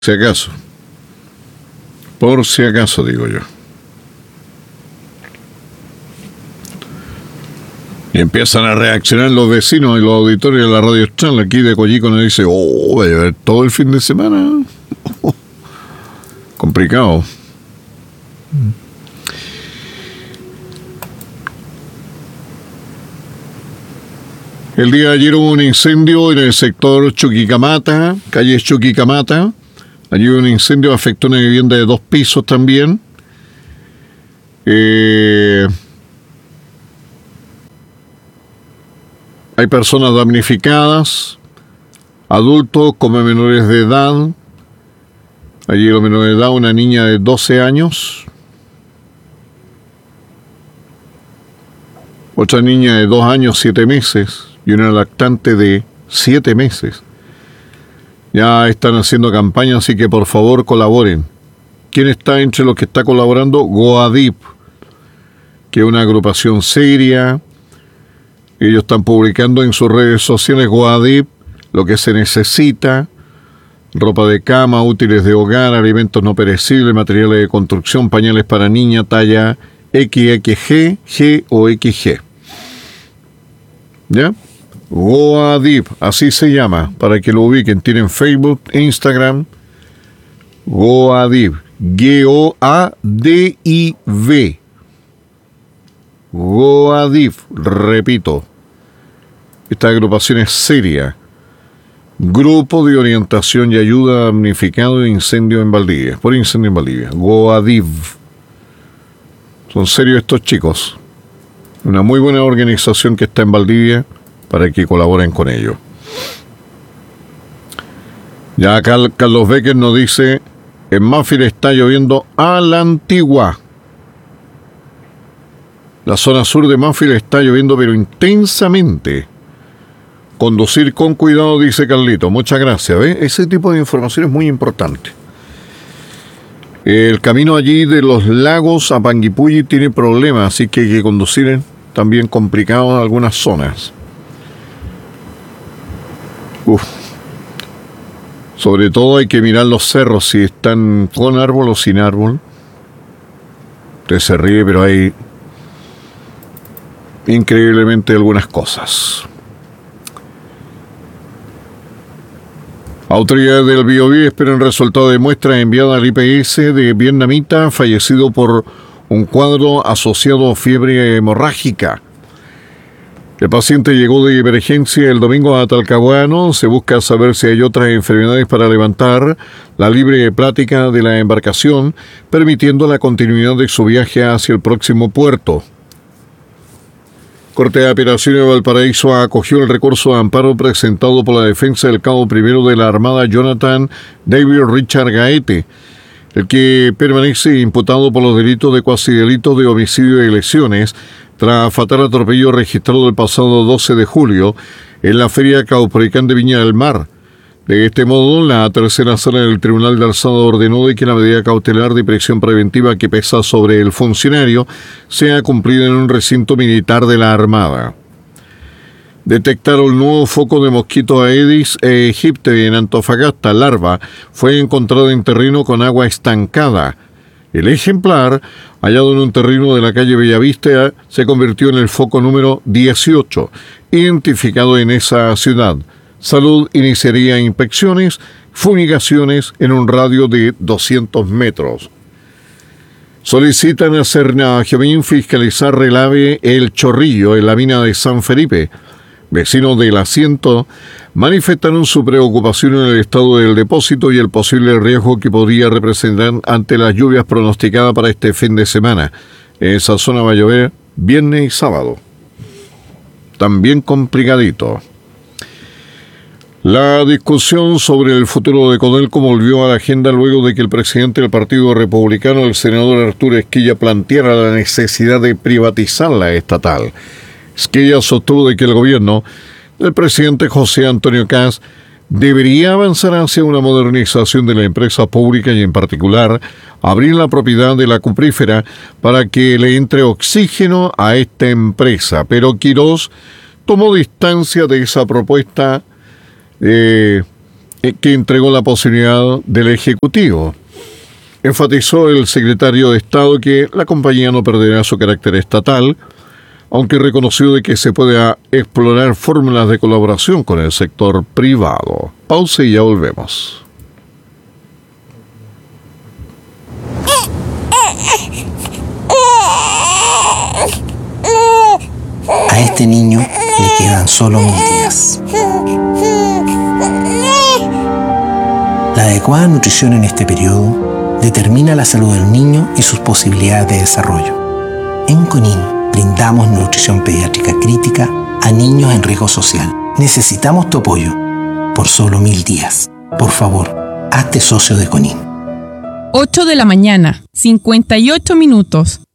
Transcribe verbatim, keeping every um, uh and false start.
Si acaso. Por si acaso, digo yo. Y empiezan a reaccionar los vecinos y los auditorios de la Radio Channel aquí de Coyico. Nos dice, oh, voy a ver todo el fin de semana. Complicado. El día de ayer hubo un incendio en el sector Chuquicamata, calle Chuquicamata. Allí hubo un incendio que afectó una vivienda de dos pisos también. Eh... Hay personas damnificadas, adultos como menores de edad. Allí los menores de edad, una niña de doce años. Otra niña de dos años, siete meses. Y una lactante de siete meses. Ya están haciendo campaña, así que por favor colaboren. ¿Quién está entre los que está colaborando? Goadip, que es una agrupación seria. Ellos están publicando en sus redes sociales, Goadip, lo que se necesita: ropa de cama, útiles de hogar, alimentos no perecibles, materiales de construcción, pañales para niña, talla equis equis ge, G o equis ge. ¿Ya? Goadip, así se llama, para que lo ubiquen. Tienen Facebook, Instagram. Goadip, G O A D I V. Goadip, repito. Esta agrupación es seria. Grupo de Orientación y Ayuda a Damnificado de Incendio en Valdivia. Por incendio en Valdivia. Goadip. Son serios estos chicos. Una muy buena organización que está en Valdivia para que colaboren con ellos. Ya acá Carlos Becker nos dice: en Mafil está lloviendo a la antigua. La zona sur de Mafil está lloviendo pero intensamente. Conducir con cuidado, dice Carlito. Muchas gracias. ¿Ve? Ese tipo de información es muy importante. El camino allí de los lagos a Panguipulli tiene problemas, así que hay que conducir también complicado en algunas zonas. Uf. Sobre todo hay que mirar los cerros, si están con árbol o sin árbol. Usted se ríe, pero hay increíblemente algunas cosas. Autoridades del Biobío esperan resultado de muestra enviada al I P S de vietnamita fallecido por un cuadro asociado a fiebre hemorrágica. El paciente llegó de emergencia el domingo a Talcahuano. Se busca saber si hay otras enfermedades para levantar la libre plática de la embarcación, permitiendo la continuidad de su viaje hacia el próximo puerto. Corte de Apelaciones de Valparaíso acogió el recurso de amparo presentado por la defensa del cabo primero de la Armada Jonathan David Richard Gaete, el que permanece imputado por los delitos de cuasidelitos de homicidio y lesiones tras fatal atropello registrado el pasado doce de julio en la Feria Caupolicán de Viña del Mar. De este modo, la tercera sala del Tribunal de Alzada ordenó de que la medida cautelar de prisión preventiva que pesa sobre el funcionario sea cumplida en un recinto militar de la Armada. Detectaron nuevo foco de mosquito Aedes aegypti en Antofagasta. Larva fue encontrada en terreno con agua estancada. El ejemplar, hallado en un terreno de la calle Bellavista, se convirtió en el foco número dieciocho, identificado en esa ciudad. Salud iniciaría inspecciones, fumigaciones en un radio de doscientos metros. Solicitan a Cernagiomín fiscalizar relave El Chorrillo en la mina de San Felipe. Vecinos del asiento manifestaron su preocupación en el estado del depósito y el posible riesgo que podría representar ante las lluvias pronosticadas para este fin de semana. En esa zona va a llover viernes y sábado. También complicadito. La discusión sobre el futuro de Codelco volvió a la agenda luego de que el presidente del Partido Republicano, el senador Arturo Esquella, planteara la necesidad de privatizar la estatal. Esquella sostuvo de que el gobierno del presidente José Antonio Kast debería avanzar hacia una modernización de la empresa pública y, en particular, abrir la propiedad de la cuprífera para que le entre oxígeno a esta empresa. Pero Quirós tomó distancia de esa propuesta Eh, que entregó la posibilidad del Ejecutivo. Enfatizó el secretario de Estado que la compañía no perderá su carácter estatal, aunque reconoció de que se puede explorar fórmulas de colaboración con el sector privado. Pausa y ya volvemos. A este niño le quedan solo mil días. La adecuada nutrición en este periodo determina la salud del niño y sus posibilidades de desarrollo. En CONIN brindamos nutrición pediátrica crítica a niños en riesgo social. Necesitamos tu apoyo por solo mil días. Por favor, hazte socio de CONIN. ocho de la mañana, cincuenta y ocho minutos.